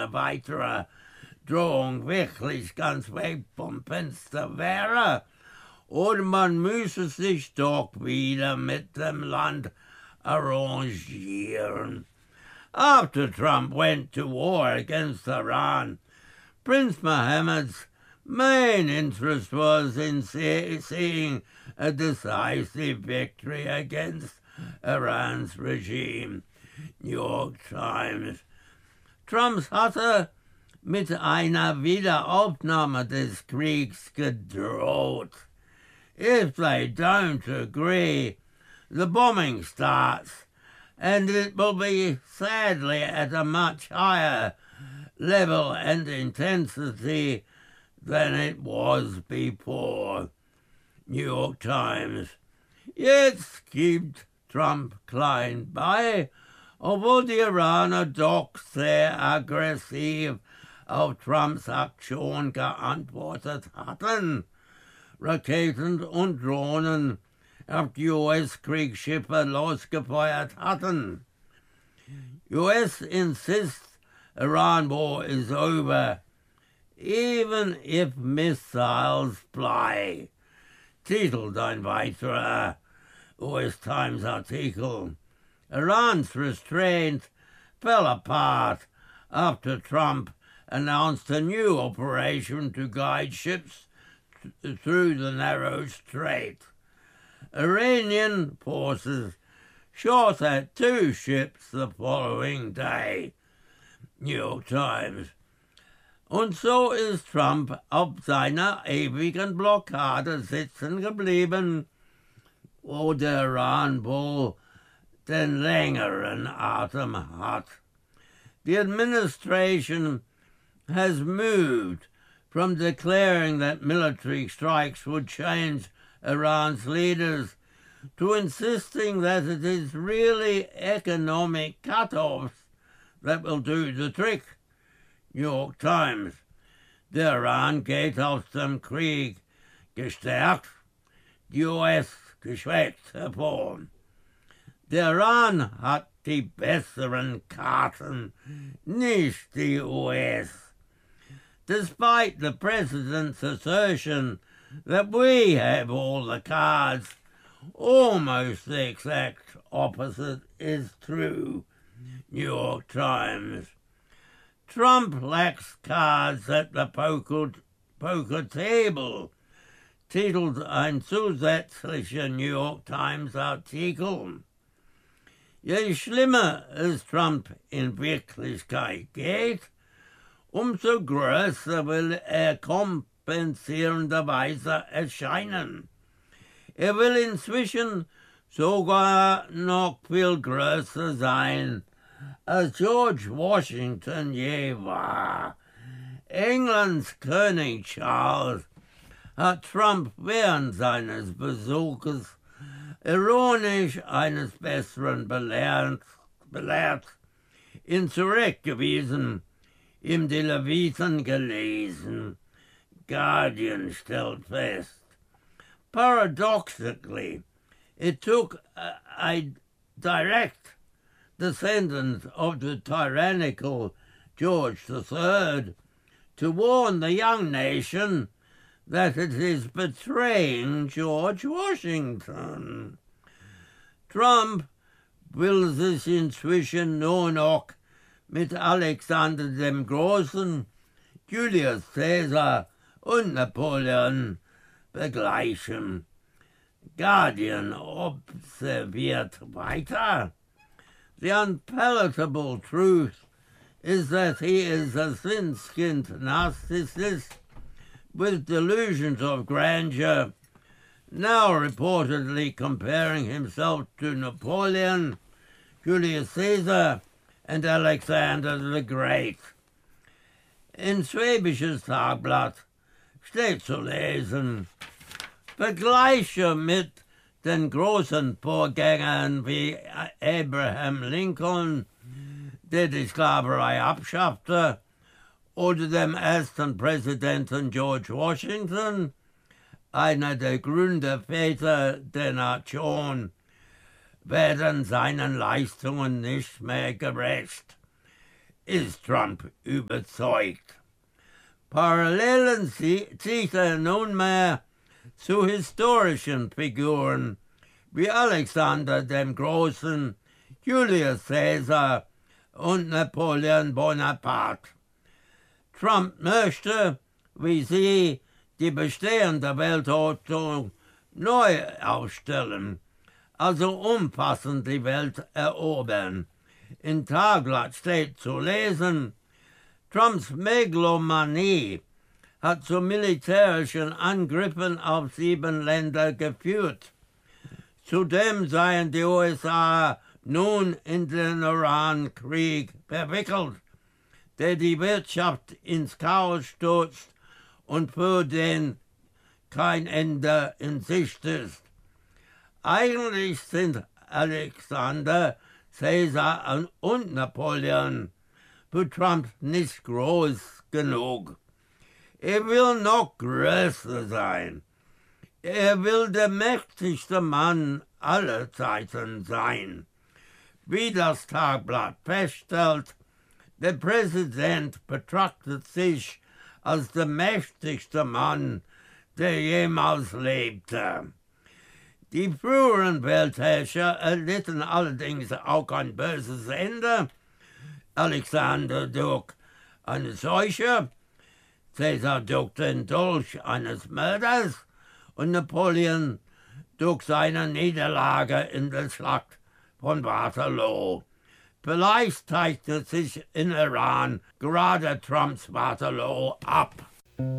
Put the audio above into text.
eine weitere Drohung wirklich ganz weg vom Fenster wäre, oder man müsse sich doch wieder mit dem Land arrangieren. After Trump went to war against Iran, Prince Mohammed's main interest was in seeing a decisive victory against Iran's regime. New York Times. Trumps hatte mit einer Wiederaufnahme des Kriegs gedroht. If they don't agree, the bombing starts, and it will be sadly at a much higher level and intensity than it was before. New York Times. Jetzt gibt Trump klein bei, obwohl die Iraner doch sehr aggressiv auf Trumps Aktion geantwortet hatten. Raketen und Drohnen auf die US-Kriegsschiffe losgefeuert hatten. US insists Iran war is over, even if missiles fly, titelt ein weiterer US Times Artikel. Iran's restraint fell apart after Trump announced a new operation to guide ships through the narrow strait. Iranian forces shot at 2 ships the following day. New York Times. Und so ist Trump auf seiner ewigen Blockade sitzen geblieben, wo der Iran wohl den längeren Atem hat. The administration has moved from declaring that military strikes would change Iran's leaders to insisting that it is really economic cut-offs that will do the trick. New York Times. Der Iran geht aus dem Krieg gestärkt, die US geschwächt hervor. Der Iran hat die besseren Karten, nicht die US. Despite the president's assertion that we have all the cards, almost the exact opposite is true. New York Times. Trump lacks cards at the poker table, titelt ein zusätzlicher New York Times Artikel. Je schlimmer es Trump in Wirklichkeit geht, umso größer will er kompensierenderweise erscheinen. Er will inzwischen sogar noch viel größer sein, als George Washington je war. Englands König Charles hat Trump während seines Besuches ironisch eines Besseren belehrt, ihn zurückgewiesen, ihm die Leviten gelesen. Guardian stellt fest. Paradoxically, it took a direct descendant of the tyrannical George III to warn the young nation that it is betraying George Washington. Trump will sich inzwischen nur noch mit Alexander dem Großen, Julius Caesar und Napoleon begleichen. Guardian observiert weiter. The unpalatable truth is that he is a thin-skinned narcissist with delusions of grandeur, now reportedly comparing himself to Napoleon, Julius Caesar, and Alexander the Great. In Schwäbisches Tagblatt steht zu lesen: Vergleiche mit den großen Vorgängern wie Abraham Lincoln, der die Sklaverei abschaffte, oder dem ersten Präsidenten George Washington, einer der Gründerväter der Nation, werden seinen Leistungen nicht mehr gerecht. ist Trump überzeugt. Parallelen zieht er nunmehr zu historischen Figuren wie Alexander dem Großen, Julius Caesar und Napoleon Bonaparte. Trump möchte, wie sie, die bestehende Weltordnung neu aufstellen, also umfassend die Welt erobern. In Tagblatt steht zu lesen, Trumps Megalomanie hat zu militärischen Angriffen auf 7 Länder geführt. Zudem seien die USA nun in den Iran-Krieg verwickelt, der die Wirtschaft ins Chaos stürzt und für den kein Ende in Sicht ist. Eigentlich sind Alexander, Caesar und Napoleon für Trump nicht groß genug. Er will noch größer sein. Er will der mächtigste Mann aller Zeiten sein. Wie das Tagblatt feststellt, der Präsident betrachtet sich als der mächtigste Mann, der jemals lebte. Die früheren Weltherrscher erlitten allerdings auch ein böses Ende. Alexander durch eine Seuche, Caesar durch den Dolch eines Mörders und Napoleon durch seine Niederlage in der Schlacht von Waterloo. Vielleicht zeichnet sich in Iran gerade Trumps Waterloo ab.